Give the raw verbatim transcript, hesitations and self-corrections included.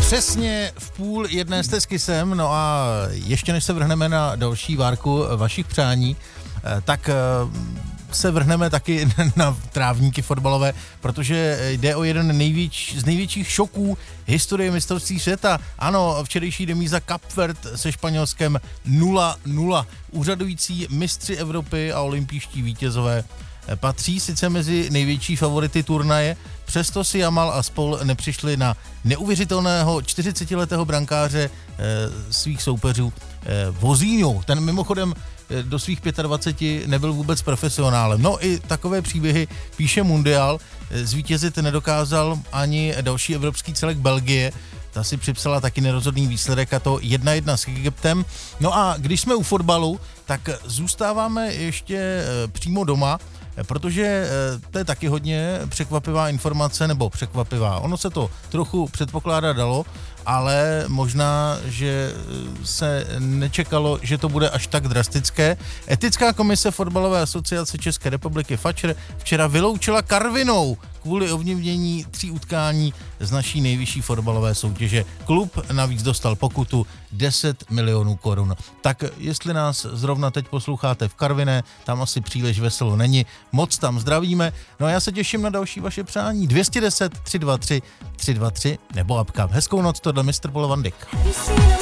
Přesně v půl jedné stezky jsem, no a ještě než se vrhneme na další várku vašich přání, tak se vrhneme taky na trávníky fotbalové, protože jde o jeden největš, z největších šoků historie mistrovství světa. Ano, včerejší remíza Kapverd se Španělskem nula nula. Úřadující mistři Evropy a olympijští vítězové patří sice mezi největší favority turnaje, přesto si Jamal a spol nepřišli na neuvěřitelného čtyřicetiletého brankáře e, svých soupeřů e, Vozíňou. Ten mimochodem e, do svých dvaceti pěti nebyl vůbec profesionálem. No i takové příběhy píše Mundial. E, zvítězit nedokázal ani další evropský celek Belgie. Ta si připsala taky nerozhodný výsledek, a to jedna jedna s Egyptem. No a když jsme u fotbalu, tak zůstáváme ještě e, přímo doma, protože to je taky hodně překvapivá informace, nebo překvapivá. Ono se to trochu předpokládat dalo, ale možná, že se nečekalo, že to bude až tak drastické. Etická komise Fotbalové asociace České republiky FAČR včera vyloučila Karvinou kvůli ovlivnění tří utkání z naší nejvyšší fotbalové soutěže. Klub navíc dostal pokutu deset milionů korun. Tak jestli nás zrovna teď posloucháte v Karviné, tam asi příliš veselo není, moc tam zdravíme. No a já se těším na další vaše přání. dvě stě deset tři sta dvacet tři tři sta dvacet tři nebo apka. Hezkou noc, tohle mistr Polovandik.